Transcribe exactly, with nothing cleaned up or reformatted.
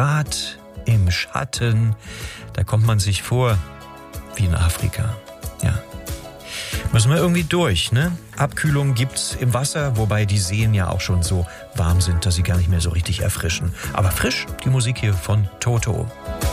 Grad im Schatten. Da kommt man sich vor wie in Afrika. Ja. Müssen wir irgendwie durch, ne? Abkühlung gibt's im Wasser, wobei die Seen ja auch schon so warm sind, dass sie gar nicht mehr so richtig erfrischen. Aber frisch, die Musik hier von Toto.